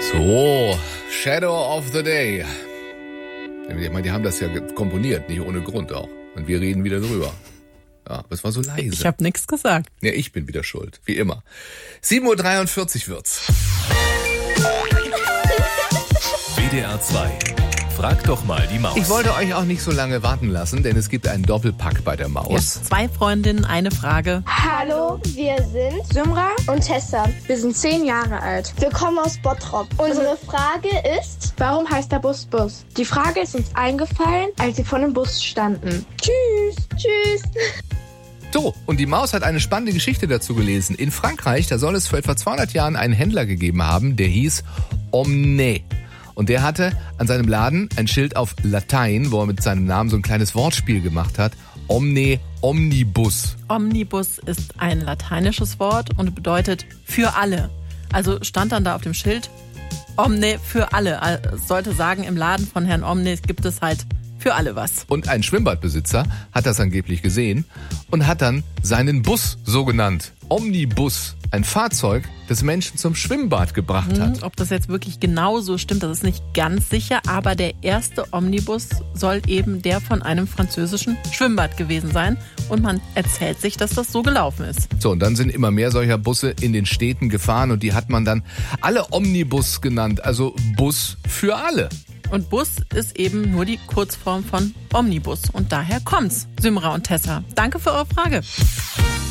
So, Shadow of the Day. Ich meine, die haben das ja komponiert, nicht ohne Grund auch. Und wir reden wieder drüber. Ja, das war so leise. Ich habe nichts gesagt. Ja, ich bin wieder schuld, wie immer. 7:43 wird's. WDR 2. Frag doch mal die Maus. Ich wollte euch auch nicht so lange warten lassen, denn es gibt einen Doppelpack bei der Maus. Ja, 2 Freundinnen, eine Frage. Hallo, wir sind Symra und Tessa. Wir sind 10 Jahre alt. Wir kommen aus Bottrop. Unsere Frage ist, warum heißt der Bus Bus? Die Frage ist uns eingefallen, als wir vor dem Bus standen. Tschüss. Tschüss. So, und die Maus hat eine spannende Geschichte dazu gelesen. In Frankreich, da soll es vor etwa 200 Jahren einen Händler gegeben haben, der hieß Omne. Und der hatte an seinem Laden ein Schild auf Latein, wo er mit seinem Namen so ein kleines Wortspiel gemacht hat. Omne Omnibus. Omnibus ist ein lateinisches Wort und bedeutet für alle. Also stand dann da auf dem Schild Omne für alle. Es sollte sagen, im Laden von Herrn Omne gibt es halt für alle was. Und ein Schwimmbadbesitzer hat das angeblich gesehen und hat dann seinen Bus so genannt. Omnibus, ein Fahrzeug, das Menschen zum Schwimmbad gebracht hat. Ob das jetzt wirklich genau so stimmt, das ist nicht ganz sicher, aber der erste Omnibus soll eben der von einem französischen Schwimmbad gewesen sein und man erzählt sich, dass das so gelaufen ist. So, und dann sind immer mehr solcher Busse in den Städten gefahren und die hat man dann alle Omnibus genannt, also Bus für alle. Und Bus ist eben nur die Kurzform von Omnibus und daher kommt's, Symra und Tessa. Danke für eure Frage.